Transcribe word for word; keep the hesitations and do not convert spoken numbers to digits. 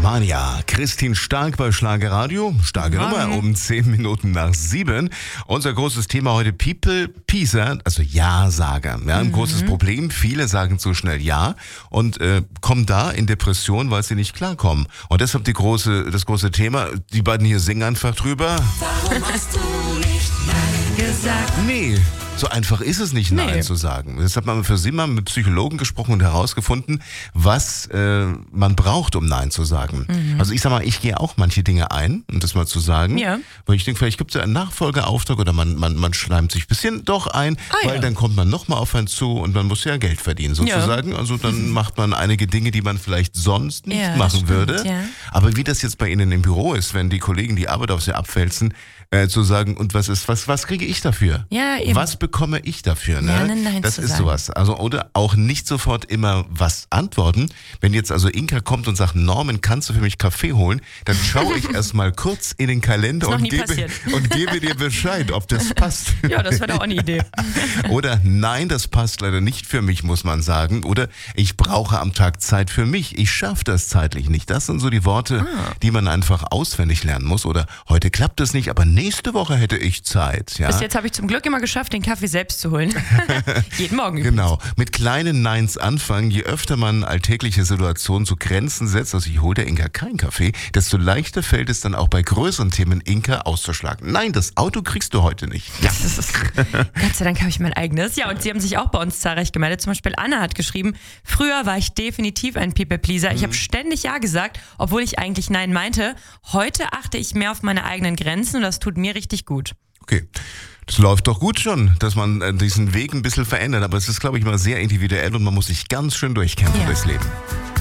Stefania, Christine Stark bei Schlager Radio. Starke Nummer um zehn Minuten nach sieben. Unser großes Thema heute People Pleaser, also Ja-Sager. Ja, ein mhm. großes Problem. Viele sagen zu schnell Ja und äh, kommen da in Depression, weil sie nicht klarkommen. Und deshalb die große, das große Thema. Die beiden hier singen einfach drüber. Warum hast du nicht Nein gesagt? Nee. So einfach ist es nicht, Nein nee. zu sagen. Deshalb haben wir für Sie mal mit Psychologen gesprochen und herausgefunden, was äh, man braucht, um Nein zu sagen. Mhm. Also ich sag mal, ich gehe auch manche Dinge ein, um das mal zu sagen. Ja. Weil ich denke, vielleicht gibt es ja einen Nachfolgeauftrag oder man, man, man schleimt sich ein bisschen doch ein, ah, weil ja. dann kommt man nochmal auf einen zu und man muss ja Geld verdienen sozusagen. Ja. Also dann mhm. macht man einige Dinge, die man vielleicht sonst nicht ja, machen stimmt, würde. Ja. Aber wie das jetzt bei Ihnen im Büro ist, wenn die Kollegen die Arbeit auf Sie abwälzen, äh, zu sagen, und was ist, was, was kriege ich dafür? Ja, eben. Was bekomme ich dafür? Ne? Lernen, Nein das zu ist sagen. Sowas. Also, oder auch nicht sofort immer was antworten. Wenn jetzt also Inka kommt und sagt, Norman, kannst du für mich Kaffee holen? Dann schaue ich erstmal kurz in den Kalender und gebe, und gebe dir Bescheid, ob das passt. Ja, das wäre doch auch eine Idee. Oder nein, das passt leider nicht für mich, muss man sagen. Oder ich brauche am Tag Zeit für mich. Ich schaffe das zeitlich nicht. Das sind so die Worte, ah. die man einfach auswendig lernen muss. Oder heute klappt es nicht, aber nächste Woche hätte ich Zeit. Ja? Bis jetzt habe ich zum Glück immer geschafft, den Kaffee selbst zu holen. Jeden Morgen übrigens. Genau. Mit kleinen Neins anfangen. Je öfter man alltägliche Situationen zu Grenzen setzt, also ich hole der Inka keinen Kaffee, desto leichter fällt es dann auch bei größeren Themen Inka auszuschlagen. Nein, das Auto kriegst du heute nicht. Ja. Das ist, Gott sei Dank habe ich mein eigenes. Ja, und Sie haben sich auch bei uns zahlreich gemeldet. Zum Beispiel Anna hat geschrieben, früher war ich definitiv ein People-Pleaser. Ich mhm. habe ständig Ja gesagt, obwohl ich eigentlich Nein meinte. Heute achte ich mehr auf meine eigenen Grenzen und das tut mir richtig gut. Okay. Das läuft doch gut schon, dass man diesen Weg ein bisschen verändert. Aber es ist, glaube ich, mal sehr individuell und man muss sich ganz schön durchkämpfen ja. durchs Leben.